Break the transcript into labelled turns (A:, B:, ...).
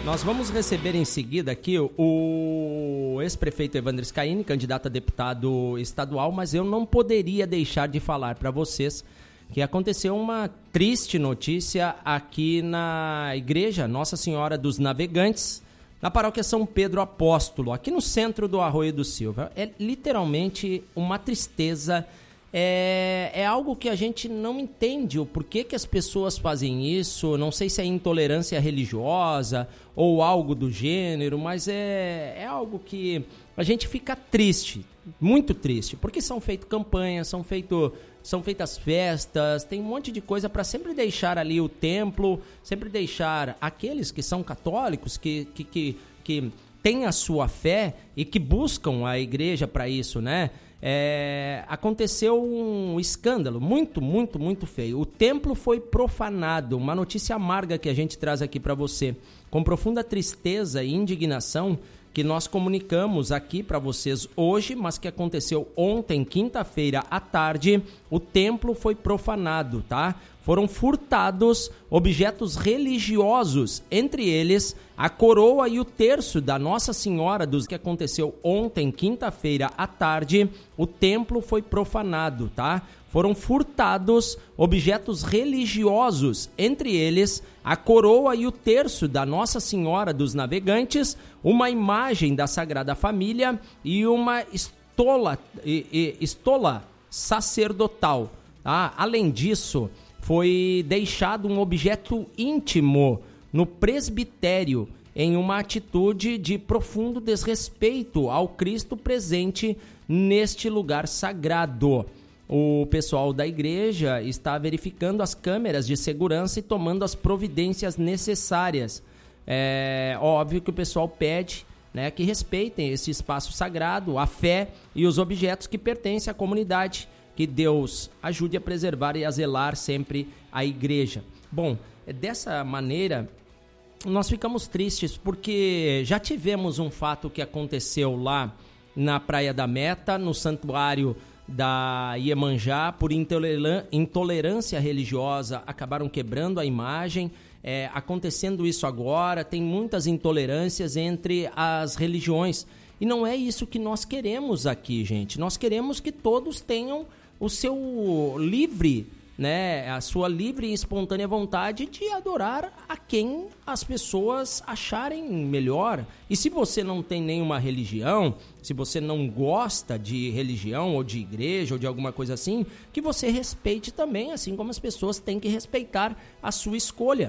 A: Nós vamos receber em seguida aqui o ex-prefeito Evandro Scaini, candidato a deputado estadual, mas eu não poderia deixar de falar para vocês que aconteceu uma triste notícia aqui na igreja Nossa Senhora dos Navegantes, na paróquia São Pedro Apóstolo, aqui no centro do Arroio do Silva. É literalmente uma tristeza. É algo que a gente não entende o porquê que as pessoas fazem isso. Não sei se é intolerância religiosa ou algo do gênero, mas é algo que a gente fica triste, muito triste, porque são feitas campanhas, são feitas festas, tem um monte de coisa para sempre deixar ali o templo, sempre deixar aqueles que são católicos, que têm a sua fé e que buscam a igreja para isso, né? Aconteceu um escândalo muito, muito, muito feio. O templo foi profanado, uma notícia amarga que a gente traz aqui para você, com profunda tristeza e indignação, que nós comunicamos aqui para vocês hoje, mas que aconteceu ontem, quinta-feira à tarde. O templo foi profanado, tá? Foram furtados objetos religiosos, entre eles a coroa e o terço da Nossa Senhora dos que aconteceu ontem, quinta-feira à tarde. O templo foi profanado, tá? Foram furtados objetos religiosos, entre eles a coroa e o terço da Nossa Senhora dos Navegantes, uma imagem da Sagrada Família e uma estola sacerdotal. Tá? Além disso, foi deixado um objeto íntimo no presbitério, em uma atitude de profundo desrespeito ao Cristo presente neste lugar sagrado. O pessoal da igreja está verificando as câmeras de segurança e tomando as providências necessárias. É óbvio que o pessoal pede, né, que respeitem esse espaço sagrado, a fé e os objetos que pertencem à comunidade. Que Deus ajude a preservar e a zelar sempre a igreja. Bom, dessa maneira, nós ficamos tristes porque já tivemos um fato que aconteceu lá na Praia da Meta, no santuário da Iemanjá, por intolerância religiosa, acabaram quebrando a imagem. Acontecendo isso agora, tem muitas intolerâncias entre as religiões. E não é isso que nós queremos aqui, gente. Nós queremos que todos tenham o seu livre, né, a sua livre e espontânea vontade de adorar a quem as pessoas acharem melhor. E se você não tem nenhuma religião, se você não gosta de religião ou de igreja ou de alguma coisa assim, que você respeite também, assim como as pessoas têm que respeitar a sua escolha.